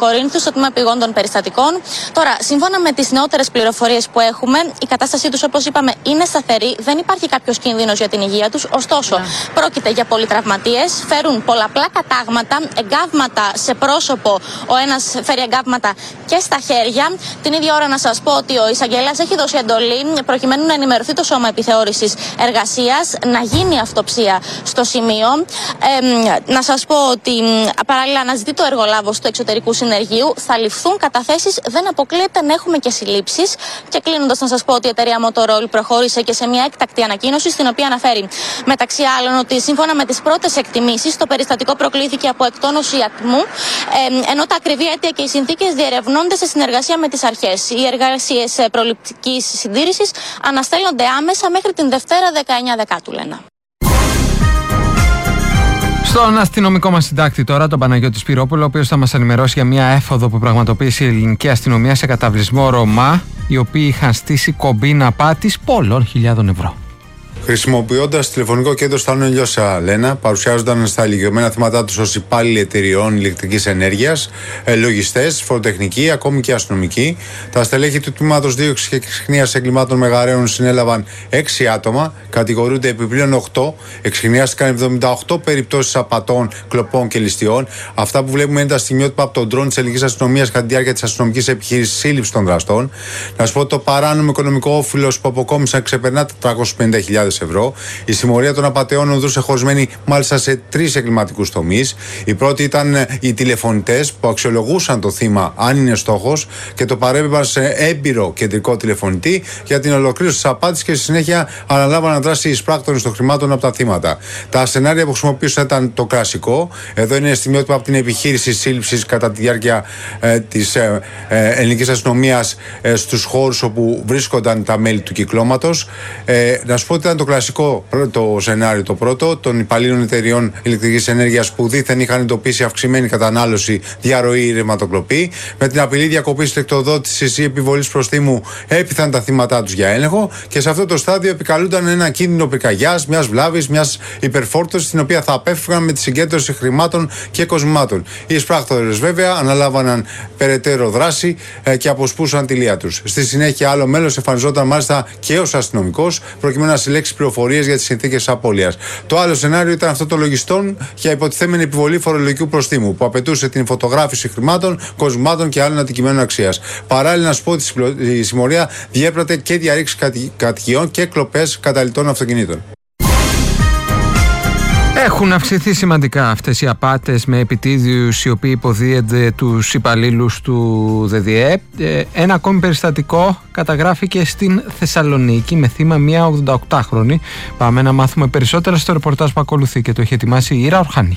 Κορίνθου, στο τμήμα πηγών των περιστατικών. Τώρα, σύμφωνα με τις νεότερες πληροφορίες που έχουμε, η κατάστασή τους, όπως είπαμε, είναι σταθερή. Δεν υπάρχει κάποιος κίνδυνος για την υγεία τους. Ωστόσο, πρόκειται για πολυτραυματίες. Φέρουν πολλαπλά κατάγματα, εγκάβματα σε πρόσωπο. Ο ένας φέρει εγκάβματα και στα χέρια. Την ίδια ώρα, να σας πω ότι ο εισαγγελέας έχει δώσει εντολή προκειμένου να ενημερωθεί το Σώμα Επιθεώρησης Εργασίας, να γίνει αυτοψία στο σημείο. Να σας πω ότι παράλληλα αναζητεί το εργολάβος του εξωτερικού συνεργείου. Θα ληφθούν καταθέσεις, δεν αποκλείεται να έχουμε και συλλήψεις. Και κλείνοντας, να σας πω ότι η εταιρεία Motorola προχώρησε και σε μια έκτακτη ανακοίνωση, στην οποία αναφέρει μεταξύ άλλων ότι σύμφωνα με τις πρώτες εκτιμήσεις, το περιστατικό προκλήθηκε από εκτόνωση ατμού, ενώ τα ακριβή αίτια και οι συνθήκες διερευνώνται σε συνεργασία με τις αρχές. Οι εργασίες προληπτικής συντήρησης αναστέλλονται άμεσα μέχρι την Δευτέρα 19 Δεκάτου, λένε. Στον αστυνομικό μας συντάκτη τώρα, τον Παναγιώτη Σπυρόπουλο, ο οποίος θα μας ενημερώσει για μια έφοδο που πραγματοποίησε η ελληνική αστυνομία σε καταβλισμό Ρωμά, οι οποίοι είχαν στήσει κομπίνα απάτης πολλών χιλιάδων ευρώ. Χρησιμοποιώντας τηλεφωνικό κέντρο Στάνων Λιώσα Λένα, παρουσιάζονταν στα ηλικιωμένα θύματά τους ως υπάλληλοι εταιριών ηλεκτρικής ενέργειας, λογιστές, φοροτεχνικοί, ακόμη και αστυνομικοί. Τα στελέχη του τμήματος δίωξης και εξυχνίασης εγκλημάτων μεγαραίων συνέλαβαν 6 άτομα, κατηγορούνται επιπλέον 8, εξυχνιάστηκαν 78 περιπτώσεις απατών, κλοπών και ληστειών. Αυτά που βλέπουμε είναι τα στιγμιότυπα από τον ντρόν της ελληνικής αστυνομίας κατά τη διάρκεια της αστυνομικής επιχείρησης σύλληψης των δραστών. Να σου πω, το παράνομο οικονομικό όφελος που αποκόμισαν ξεπερνά 450.000 ευρώ. Η συμμορία των απατεών δούσε χωρισμένη μάλιστα σε 3 εγκληματικούς τομείς. Η πρώτη ήταν οι τηλεφωνητές που αξιολογούσαν το θύμα αν είναι στόχος και το παρέπεμπαν σε έμπειρο κεντρικό τηλεφωνητή για την ολοκλήρωση της απάτης και στη συνέχεια αναλάβαν δράση εισπράκτορες των χρημάτων από τα θύματα. Τα σενάρια που χρησιμοποιούσαν ήταν το κλασικό. Εδώ είναι στιγμιότυπα από την επιχείρηση σύλληψης κατά τη διάρκεια της ελληνικής αστυνομίας στους χώρους όπου βρίσκονταν τα μέλη του κυκλώματος. Να σου πω ότι ήταν το κλασικό το σενάριο το πρώτο των υπαλλήλων εταιριών ηλεκτρικής ενέργειας που δήθεν είχαν εντοπίσει αυξημένη κατανάλωση, διαρροή ή ρευματοκλοπή. Με την απειλή διακοπής ηλεκτροδότησης ή επιβολής προστίμου έπειθαν τα θύματά τους για έλεγχο και σε αυτό το στάδιο επικαλούνταν ένα κίνδυνο πυρκαγιάς, μιας βλάβης, μιας υπερφόρτωσης, την οποία θα απέφυγαν με τη συγκέντρωση χρημάτων και κοσμημάτων. Οι εισπράκτορες βέβαια αναλάβαναν περαιτέρω δράση και αποσπούσαν τη λία τους. Στη συνέχεια, άλλο μέλος εμφανιζόταν μάλιστα και ως αστυνομικός προκειμένου να συλλέξει πληροφορίες για τις συνθήκες απώλειας. Το άλλο σενάριο ήταν αυτό των λογιστών για υποτιθέμενη επιβολή φορολογικού προστίμου που απαιτούσε την φωτογράφηση χρημάτων, κοσμημάτων και άλλων αντικειμένων αξίας. Παράλληλα, να σου πω ότι η συμμορία διέπρατε και διαρρήξεις κατοικιών και κλοπές καταλυτών αυτοκινήτων. Έχουν αυξηθεί σημαντικά αυτές οι απάτες με επιτίδιους οι οποίοι υποδίονται τους υπαλλήλους του ΔΔΕ. Ένα ακόμη περιστατικό καταγράφηκε στην Θεσσαλονίκη με θύμα μια 88χρονη. Πάμε να μάθουμε περισσότερα στο ρεπορτάζ που ακολουθεί και το έχει ετοιμάσει η Ήρα Ορχάνη.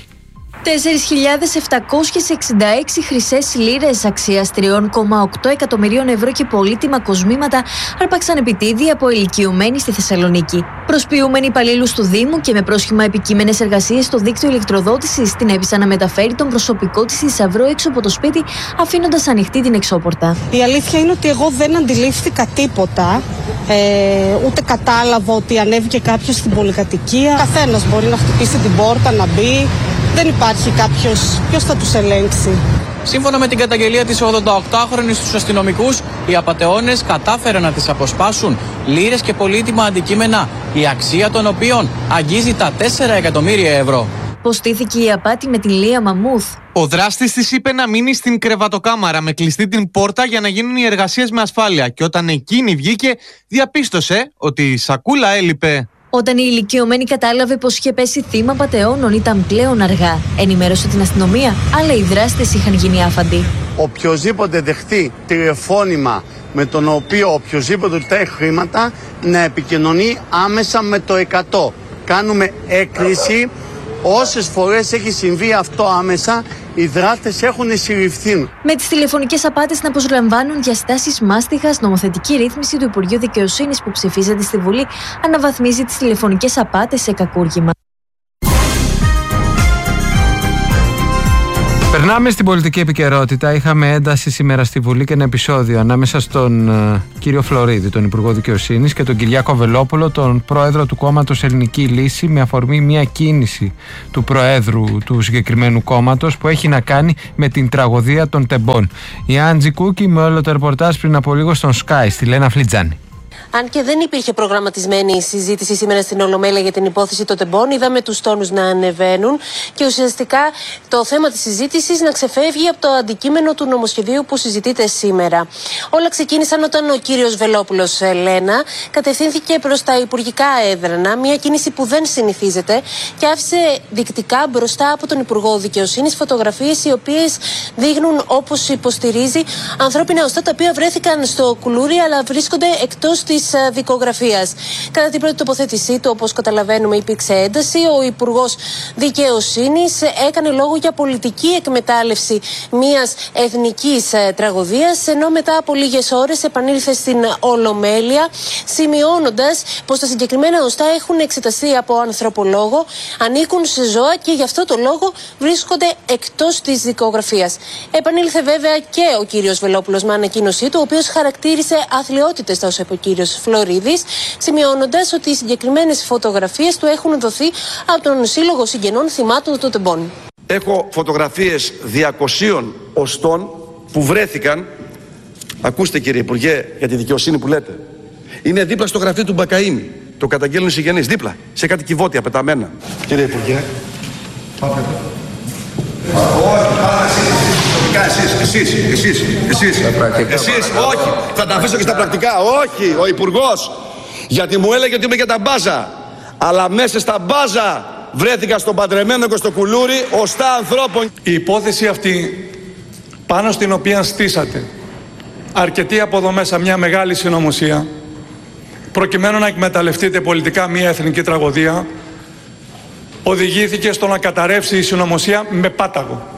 4.766 χρυσές λίρες αξίας 3,8 εκατομμυρίων ευρώ και πολύτιμα κοσμήματα άρπαξαν επιτίδη από ηλικιωμένοι στη Θεσσαλονίκη. Προσποιούμενοι υπαλλήλους του Δήμου και με πρόσχημα επικείμενες εργασίες στο δίκτυο ηλεκτροδότησης την έπεισαν να μεταφέρει τον προσωπικό της θησαυρό έξω από το σπίτι, αφήνοντας ανοιχτή την εξώπορτα. Η αλήθεια είναι ότι εγώ δεν αντιλήφθηκα τίποτα. Ούτε κατάλαβα ότι ανέβηκε κάποιος στην πολυκατοικία. Καθένας μπορεί να χτυπήσει την πόρτα, να μπει. Δεν υπάρχει κάποιος. Ποιος θα τους ελέγξει? Σύμφωνα με την καταγγελία της 88χρονης στους αστυνομικούς, οι απατεώνες κατάφεραν να τις αποσπάσουν λίρες και πολύτιμα αντικείμενα, η αξία των οποίων αγγίζει τα 4 εκατομμύρια ευρώ. Πώς στήθηκε η απάτη με την Λία Μαμούθ? Ο δράστης της είπε να μείνει στην κρεβατοκάμαρα με κλειστή την πόρτα για να γίνουν οι εργασίες με ασφάλεια και όταν εκείνη βγήκε διαπίστωσε ότι η σακούλα έλειπε. Όταν η ηλικιωμένη κατάλαβε πως είχε πέσει θύμα πατεώνων ήταν πλέον αργά. Ενημέρωσε την αστυνομία, αλλά οι δράστες είχαν γίνει άφαντοι. Οποιοςδήποτε δεχτεί τηλεφώνημα με τον οποίο οποιοςδήποτε του τρέχει χρήματα να επικοινωνεί άμεσα με το 100. Κάνουμε έκκληση. Όσες φορές έχει συμβεί αυτό άμεσα, οι δράστες έχουν συλληφθεί. Με τις τηλεφωνικές απάτες να προσλαμβάνουν διαστάσεις μάστιγας, νομοθετική ρύθμιση του Υπουργείου Δικαιοσύνης που ψηφίζεται στη Βουλή αναβαθμίζει τις τηλεφωνικές απάτες σε κακούργημα. Περνάμε στην πολιτική επικαιρότητα. Είχαμε ένταση σήμερα στη Βουλή και ένα επεισόδιο ανάμεσα στον κύριο Φλωρίδη, τον Υπουργό Δικαιοσύνης, και τον Κυριάκο Βελόπουλο, τον πρόεδρο του κόμματος Ελληνική Λύση, με αφορμή μια κίνηση του προέδρου του συγκεκριμένου κόμματος που έχει να κάνει με την τραγωδία των τεμπών. Η Άντζη Κούκη με όλο το ρεπορτάζ πριν από λίγο στον Sky, στη Λένα Φλιτζάνη. Αν και δεν υπήρχε προγραμματισμένη συζήτηση σήμερα στην Ολομέλεια για την υπόθεση των τεμπών, είδαμε τους τόνους να ανεβαίνουν και ουσιαστικά το θέμα της συζήτησης να ξεφεύγει από το αντικείμενο του νομοσχεδίου που συζητείται σήμερα. Όλα ξεκίνησαν όταν ο κύριος Βελόπουλος, Λένα, κατευθύνθηκε προς τα υπουργικά έδρανα, μια κίνηση που δεν συνηθίζεται, και άφησε δεικτικά μπροστά από τον Υπουργό Δικαιοσύνης φωτογραφίες οι οποίες δείχνουν, όπως υποστηρίζει, ανθρώπινα οστά τα οποία βρέθηκαν στο κουλούρι αλλά βρίσκονται εκτός της δικογραφίας. Κατά την πρώτη τοποθέτησή του, όπως καταλαβαίνουμε, υπήρξε ένταση. Ο Υπουργός Δικαιοσύνης έκανε λόγο για πολιτική εκμετάλλευση μιας εθνικής τραγωδίας, ενώ μετά από λίγες ώρες επανήλθε στην Ολομέλεια, σημειώνοντας πως τα συγκεκριμένα οστά έχουν εξεταστεί από ανθρωπολόγο, ανήκουν σε ζώα και γι' αυτό το λόγο βρίσκονται εκτός της δικογραφίας. Επανήλθε βέβαια και ο κύριος Βελόπουλος με ανακοίνωσή του, ο οποίος χαρακτήρισε αθλιότητες τα όσα είπε ο κύριος Φλωρίδης, σημειώνοντας ότι οι συγκεκριμένες φωτογραφίες του έχουν δοθεί από τον Σύλλογο Συγγενών Θυμάτων των Τεμπών. Έχω φωτογραφίες 200 οστών που βρέθηκαν. Ακούστε, κύριε Υπουργέ, για τη δικαιοσύνη που λέτε. Είναι δίπλα στο γραφείο του Μπακαΐμη. Το καταγγέλνουν οι συγγενείς. Δίπλα, σε κάτι κυβότια πεταμένα. Κύριε Υπουργέ, πάτε. Εσείς, όχι, θα τα αφήσω και στα πρακτικά. Όχι, ο Υπουργός, γιατί μου έλεγε ότι είμαι για τα μπάζα. Αλλά μέσα στα μπάζα βρέθηκα στον παντρεμένο και στο κουλούρι οστά ανθρώπων. Η υπόθεση αυτή, πάνω στην οποία στήσατε αρκετοί από εδώ μέσα μια μεγάλη συνωμοσία, προκειμένου να εκμεταλλευτείτε πολιτικά μια εθνική τραγωδία, οδηγήθηκε στο να καταρρεύσει η συνωμοσία με πάταγο.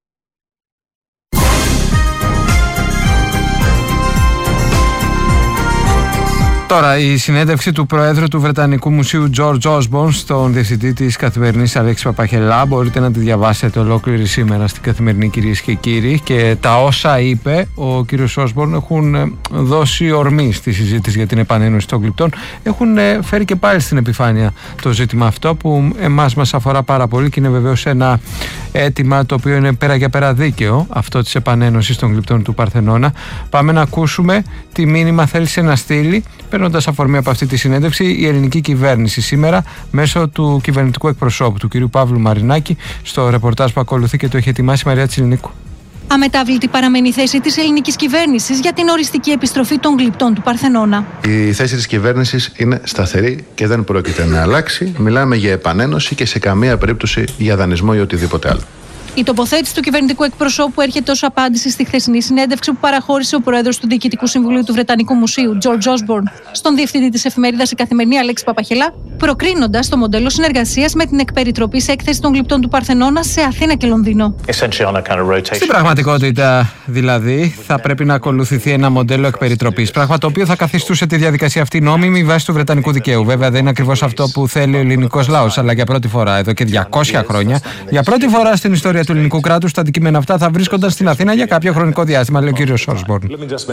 Τώρα, η συνέντευξη του Προέδρου του Βρετανικού Μουσείου George Osborne στον διευθυντή της Καθημερινής Αλέξη Παπαχελά, μπορείτε να τη διαβάσετε ολόκληρη σήμερα στην Καθημερινή, κυρίες και κύριοι, και τα όσα είπε ο κύριος Osborne έχουν δώσει ορμή στη συζήτηση για την επανένωση των γλυπτών, έχουν φέρει και πάλι στην επιφάνεια το ζήτημα αυτό που εμάς μας αφορά πάρα πολύ και είναι βεβαίως ένα αίτημα το οποίο είναι πέρα για πέρα δίκαιο, αυτό της επανένωσης των γλυπτών του Παρθενώνα. Πάμε να ακούσουμε τι μήνυμα θέλησε να στείλει, παίρνοντας αφορμή από αυτή τη συνέντευξη, η ελληνική κυβέρνηση σήμερα μέσω του κυβερνητικού εκπροσώπου, του κ. Παύλου Μαρινάκη, στο ρεπορτάζ που ακολουθεί και το έχει ετοιμάσει η Μαρία Τσιλινίκου. Αμετάβλητη παραμένει η θέση της ελληνικής κυβέρνησης για την οριστική επιστροφή των γλυπτών του Παρθενώνα. Η θέση της κυβέρνησης είναι σταθερή και δεν πρόκειται να αλλάξει. Μιλάμε για επανένωση και σε καμία περίπτωση για δανεισμό ή οτιδήποτε άλλο. Η τοποθέτηση του κυβερνητικού εκπροσώπου έρχεται ως απάντηση στη χθεσινή συνέντευξη που παραχώρησε ο πρόεδρος του Διοικητικού Συμβουλίου του Βρετανικού Μουσείου, George Osborne, στον διευθυντή της εφημερίδας Η Καθημερινή Αλέξη Παπαχελά, προκρίνοντας το μοντέλο συνεργασίας με την εκπεριτροπής έκθεση των γλυπτών του Παρθενώνα σε Αθήνα και Λονδίνο. Στην πραγματικότητα, δηλαδή, θα πρέπει να ακολουθηθεί ένα μοντέλο εκπεριτροπής. Πράγμα το οποίο θα καθιστούσε τη διαδικασία αυτή νόμιμη βάσει του βρετανικού δικαίου. Βέβαια, δεν είναι ακριβώς αυτό που θέλει ο ελληνικός λαός, αλλά για πρώτη φορά εδώ και 200 χρόνια, για πρώτη φορά στην ιστορία του ελληνικού κράτους, τα αντικείμενα αυτά θα βρίσκονταν στην Αθήνα για κάποιο χρονικό διάστημα, λέει ο κύριος Osborne.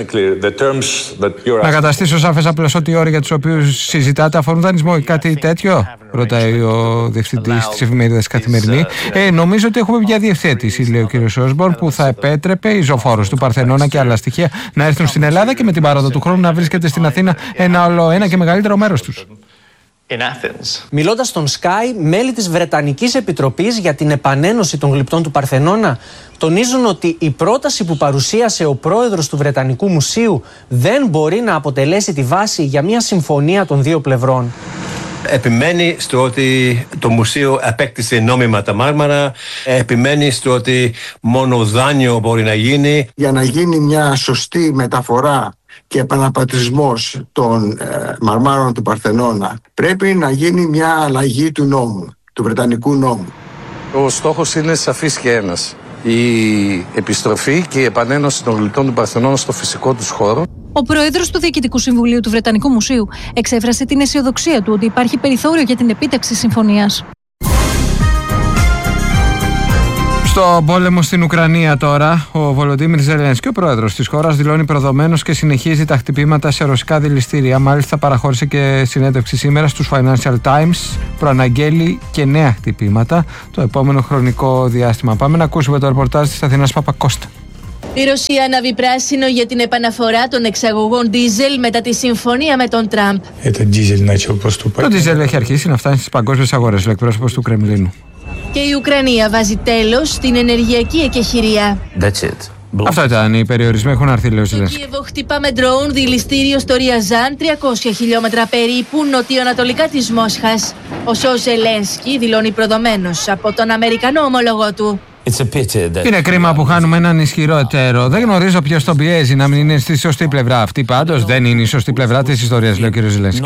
Να καταστήσω σαφές απλώς ότι οι όροι για τους οποίους συζητάτε αφορούν δανεισμό ή κάτι τέτοιο, ρωτάει ο διευθυντής της εφημερίδας Καθημερινή. Νομίζω ότι έχουμε μια διευθέτηση, λέει ο κύριος Osborne, που θα επέτρεπε οι ζωφόρους του Παρθενώνα και άλλα στοιχεία να έρθουν στην Ελλάδα και με την παράδο του χρόνου να βρίσκεται στην Αθήνα ένα και μεγαλύτερο μέρος τους. Μιλώντας στον Sky, μέλη της Βρετανικής Επιτροπής για την επανένωση των γλυπτών του Παρθενώνα τονίζουν ότι η πρόταση που παρουσίασε ο πρόεδρος του Βρετανικού Μουσείου δεν μπορεί να αποτελέσει τη βάση για μια συμφωνία των δύο πλευρών. Επιμένει στο ότι το μουσείο απέκτησε νόμιμα τα μάρμαρα, επιμένει στο ότι μόνο δάνειο μπορεί να γίνει. Για να γίνει μια σωστή μεταφορά και επαναπατρισμός των μαρμάρων του Παρθενώνα, πρέπει να γίνει μια αλλαγή του νόμου, του Βρετανικού νόμου. Ο στόχος είναι σαφής και ένας. Η επιστροφή και η επανένωση των γλυπτών του Παρθενώνα στο φυσικό τους χώρο. Ο πρόεδρος του Διοικητικού Συμβουλίου του Βρετανικού Μουσείου εξέφρασε την αισιοδοξία του ότι υπάρχει περιθώριο για την επίτευξη συμφωνίας. Στο πόλεμο στην Ουκρανία τώρα, ο Βολοντίμιρ Ζελένσκι, ο πρόεδρος της χώρας, δηλώνει προδομένος και συνεχίζει τα χτυπήματα σε ρωσικά δηληστήρια. Μάλιστα παραχώρησε και συνέντευξη σήμερα στους Financial Times, προαναγγέλει και νέα χτυπήματα το επόμενο χρονικό διάστημα. Πάμε να ακούσουμε το ρεπορτάζ της Αθηνάς Παπακώστα. Η Ρωσία ανάβει πράσινο για την επαναφορά των εξαγωγών ντίζελ μετά τη συμφωνία με τον Τραμπ. Το ντίζελ έχει αρχίσει να φτάνει στις παγκόσμιες αγορές, λέει εκπρόσωπος του Κρεμλίνου. Και η Ουκρανία βάζει τέλος στην ενεργειακή εκεχηρία. Αυτό ήταν. Οι περιορισμοί έχουν αρθεί, λέει ο Ζελένσκι. Το Κίεβο χτυπά με ντρόουν δηληστήριο στο Ριαζάν, 300 χιλιόμετρα περίπου νοτιοανατολικά της Μόσχας. Ο Ζελένσκι δηλώνει προδομένος από τον Αμερικανό ομολογό του. Είναι κρίμα που χάνουμε έναν ισχυρό εταίρο. Δεν γνωρίζω ποιος τον πιέζει να μην είναι στη σωστή πλευρά. Αυτή πάντως δεν είναι η σωστή πλευρά της ιστορίας, λέει ο κ. Ζελένσκι.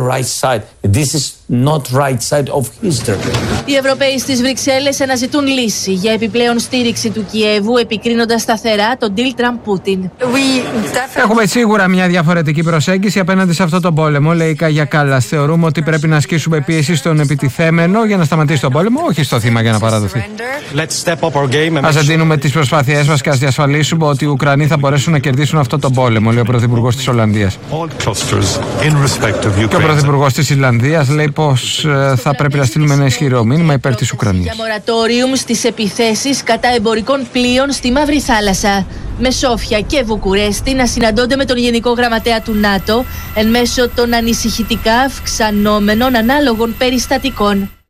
Οι Ευρωπαίοι στις Βρυξέλλες αναζητούν λύση για επιπλέον στήριξη του Κιέβου, επικρίνοντας σταθερά τον deal Τραμπ-Πούτιν. Έχουμε σίγουρα μια διαφορετική προσέγγιση απέναντι σε αυτό τον πόλεμο, λέει η Κάγια Κάλλας. Θεωρούμε ότι πρέπει να ασκήσουμε πίεση στον επιτιθέμενο για να σταματήσει τον πόλεμο, όχι στο θύμα για να παραδοθεί. Ας εντείνουμε τις προσπάθειές μας και ας διασφαλίσουμε ότι οι Ουκρανοί θα μπορέσουν να κερδίσουν αυτό τον πόλεμο, λέει ο Πρωθυπουργός της Ολλανδίας. Και ο Πρωθυπουργός της Ιρλανδίας λέει πως θα πρέπει να στείλουμε ένα ισχυρό μήνυμα υπέρ της Ουκρανίας. Για μορατόριουμ στις επιθέσεις κατά εμπορικών πλοίων στη Μαύρη Θάλασσα. Με Σόφια και Βουκουρέστη να συναντώνται με τον Γενικό Γραμματέα του ΝΑΤΟ εν μέσω των ανησυχητικά αυξανόμενων ανάλογων περιστατικών.